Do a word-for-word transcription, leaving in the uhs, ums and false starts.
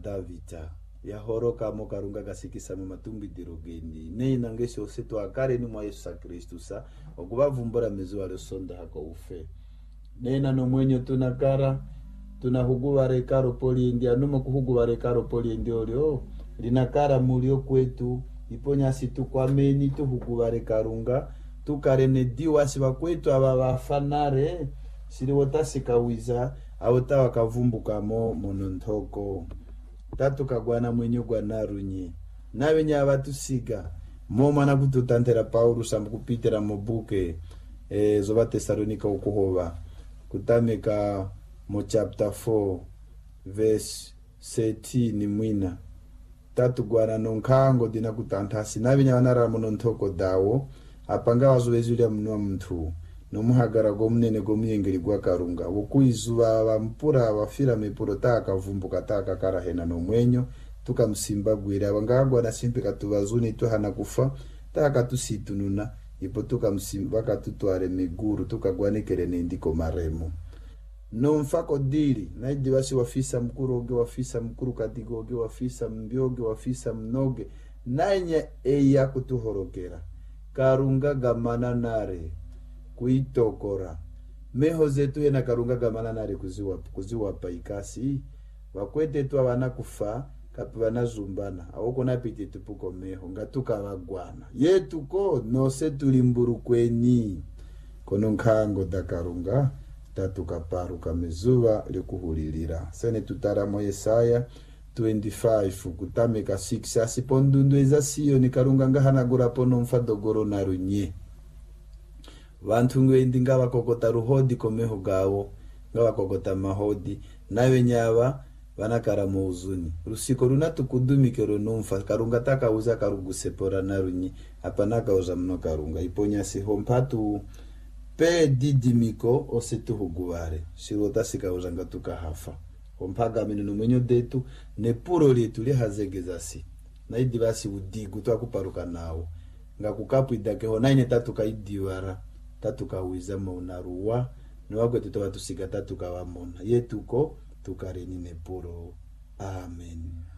Davita ya horoka mo karunga gasikisa mu matumbi dirogeni ne inangeshe oseto akare ni mwa Yesu Kristo sa okubavumbura mezo ale sonda hako ufe nena no mwenyo tunakara tunahuguwa rekaro poli india numo kuhuguwa rekaro poli indio lio linakara mulio kwetu iponya situ kwa meni tuhuguwa rekarunga tukarene diwasi bakwetu aba bafanare siri wotasika wiza awota wakavumbuka mo monontoko tatu kagwana mwenyo gwa narunyi nawe nya abatusiga mo mana kututantera Paulo samukupitira mu buke e zoba Tesalonika ukuhova kutameka mo chapter four verse seventeen mwina tatu gwana nonkango dina kutantasi nawe nya wanara monontoko dawo apanga wazobezulia mnwa mtu nomuhagara gomnene gomyengeri gwa karunga wokuizuba bampura bafira mepuro taka vumbuka taka karahena no mwenyo tukamsimba gwira abangagwa na simpe katubazuni tuhana kufa taka tusitununa ipo tukamsimba katutware miguru tukagwanekere nendiko maremo no mfako diri naidi wasi wafisa mkuru oge wafisa mkuru katigo oge wafisa mbioge wafisa mnoge nanye eya kutuhorokera karunga gamana nare kuitokora meho zetu yena karunga gamana nare kuziwa kuziwa paikasi wakwete tu abana kufa kapibana zumbana awoko napiti tupuko meho ngatuka bagwana yetu ko no se tulimburu kweni kono nkango dakarunga tatuka paruka mezuva likuhulilira sene tutara mo Yesaya twenty-five kutameka six asipondundu ezasiyo ni karunga ngahanagura pono mfadogoro narunye vantu ngwendi ngabakokota ruhodi komeho gawo ngabakokota mahodi nawe nyaba banakara mu uzuni rusiko runatukudumike runumfa karunga takauza karugusepora narunyi apanaka uza mno karunga iponya siho mpatu pe didimiko osetuhugubare shirota sikauza ngatuka hafa ompaga minu mwenyo detu ne puro letu lihazegezasi naidi basi udigu twakuparuka nawo ngakukapu idake ho naine tatu kaidiwara tatu kawiza monaruwa nwagwe tutaba tusiga tatu kawamona yetuko tukareni ne puro amen.